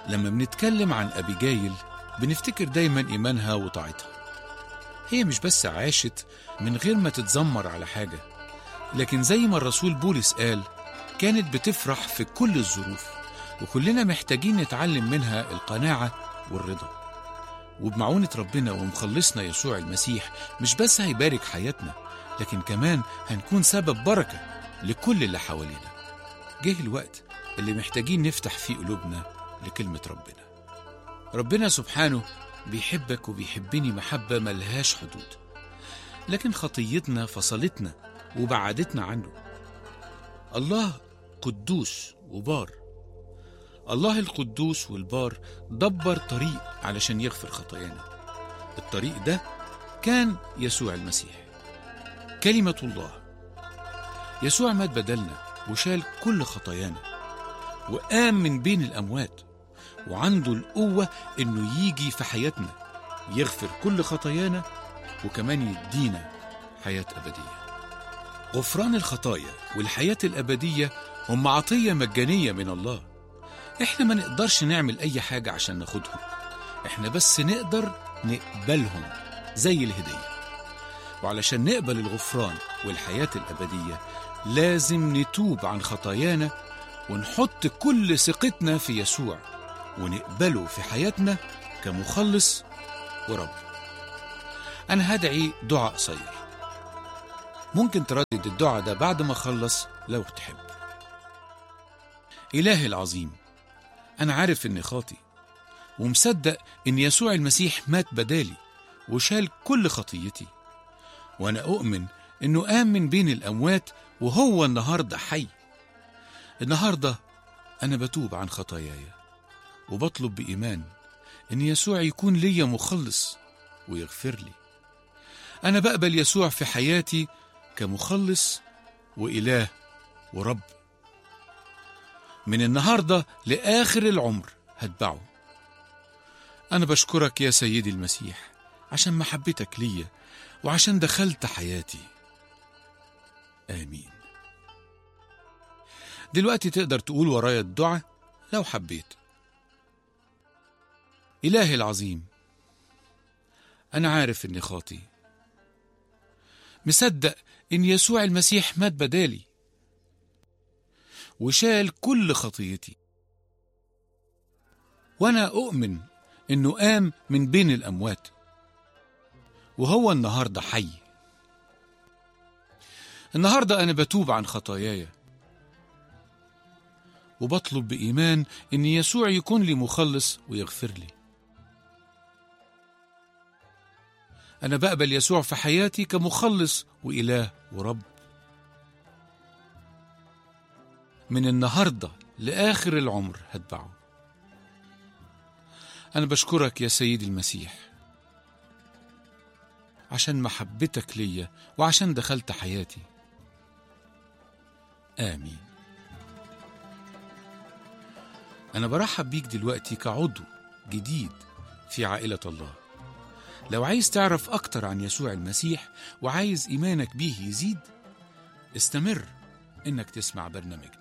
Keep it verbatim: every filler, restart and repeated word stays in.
لما بنتكلم عن أبيجايل بنفتكر دايما إيمانها وطاعتها. هي مش بس عاشت من غير ما تتذمر على حاجة، لكن زي ما الرسول بولس قال كانت بتفرح في كل الظروف، وكلنا محتاجين نتعلم منها القناعة والرضا. وبمعونة ربنا ومخلصنا يسوع المسيح مش بس هيبارك حياتنا، لكن كمان هنكون سبب بركة لكل اللي حوالينا. جه الوقت اللي محتاجين نفتح فيه قلوبنا لكلمة ربنا. ربنا سبحانه بيحبك وبيحبني محبة ملهاش حدود، لكن خطيتنا فصلتنا وبعدتنا عنه. الله قدوس وبار. الله القدوس والبار دبر طريق علشان يغفر خطايانا. الطريق ده كان يسوع المسيح، كلمة الله. يسوع مات بدلنا وشال كل خطايانا وقام من بين الأموات، وعنده القوة إنه يجي في حياتنا يغفر كل خطايانا وكمان يدينا حياة أبدية. غفران الخطايا والحياة الأبدية هم عطية مجانية من الله. إحنا ما نقدرش نعمل أي حاجة عشان ناخدهم، إحنا بس نقدر نقبلهم زي الهدية. وعلشان نقبل الغفران والحياة الأبدية لازم نتوب عن خطايانا ونحط كل ثقتنا في يسوع ونقبله في حياتنا كمخلص ورب. أنا هدعي دعاء قصير، ممكن تردد الدعاء ده بعد ما أخلص لو تحب. إلهي العظيم، أنا عارف إني خاطي ومصدق إن يسوع المسيح مات بدالي وشال كل خطيتي، وأنا أؤمن إنه قام من بين الأموات وهو النهاردة حي. النهاردة أنا بتوب عن خطاياي وبطلب بإيمان إن يسوع يكون لي مخلص ويغفر لي. أنا بقبل يسوع في حياتي كمخلص وإله ورب. من النهاردة لآخر العمر هتبعه. أنا بشكرك يا سيدي المسيح عشان محبتك ليا وعشان دخلت حياتي. آمين. دلوقتي تقدر تقول ورايا الدعاء لو حبيت. إلهي العظيم، أنا عارف إني خاطي، مصدق إن يسوع المسيح مات بدالي وشال كل خطيتي، وأنا أؤمن إنه قام من بين الأموات وهو النهاردة حي. النهاردة أنا بتوب عن خطاياي وبطلب بإيمان إن يسوع يكون لي مخلص ويغفر لي. أنا بقبل يسوع في حياتي كمخلص وإله ورب. من النهاردة لآخر العمر هتبعه. أنا بشكرك يا سيدي المسيح عشان محبتك ليا وعشان دخلت حياتي. آمين. أنا برحب بيك دلوقتي كعضو جديد في عائلة الله. لو عايز تعرف أكتر عن يسوع المسيح وعايز إيمانك بيه يزيد، استمر إنك تسمع برنامجنا.